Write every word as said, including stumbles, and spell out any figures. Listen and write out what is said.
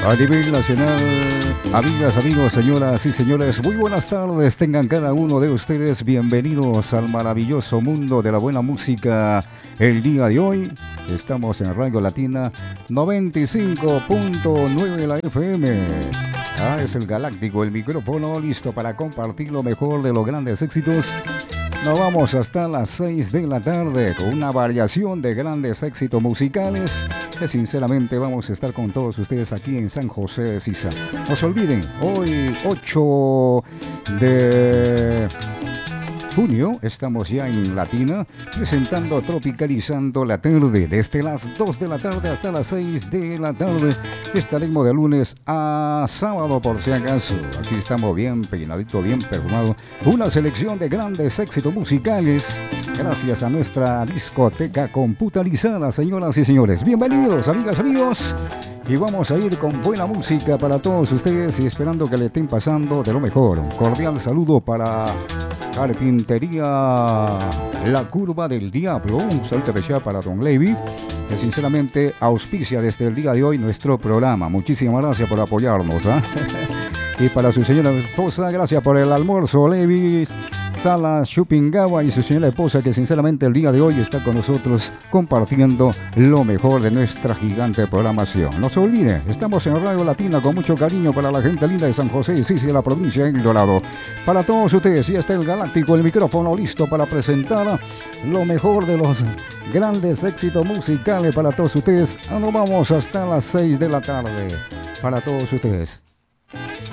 A nivel nacional, amigas, amigos, señoras y señores, muy buenas tardes, tengan cada uno de ustedes bienvenidos al maravilloso mundo de la buena música. El día de hoy estamos en Radio Latina noventa y cinco punto nueve la F M. Ah, es el Galáctico, el micrófono listo para compartir lo mejor de los grandes éxitos. Nos vamos hasta las seis de la tarde con una variación de grandes éxitos musicales que sinceramente vamos a estar con todos ustedes aquí en San José de Sisa. No se olviden, hoy ocho de junio estamos ya en Latina presentando Tropicalizando la Tarde. Desde las dos de la tarde hasta las seis de la tarde estaremos de lunes a sábado por si acaso. Aquí estamos bien peinadito, bien perfumado. Una selección de grandes éxitos musicales gracias a nuestra discoteca computarizada, señoras y señores. Bienvenidos, amigas, amigos. Y vamos a ir con buena música para todos ustedes y esperando que le estén pasando de lo mejor. Un cordial saludo para Carpintería La Curva del Diablo. Un saludo especial para Don Levi, que sinceramente auspicia desde el día de hoy nuestro programa. Muchísimas gracias por apoyarnos, ¿eh? Y para su señora esposa, gracias por el almuerzo, Levi Sala Chupingawa, y su señora esposa, que sinceramente el día de hoy está con nosotros compartiendo lo mejor de nuestra gigante programación. No se olvide, estamos en Radio Latina con mucho cariño para la gente linda de San José y Sisi, de la provincia de El Dorado. Para todos ustedes, ya está el Galáctico, el micrófono listo para presentar lo mejor de los grandes éxitos musicales para todos ustedes. Nos vamos hasta las seis de la tarde para todos ustedes.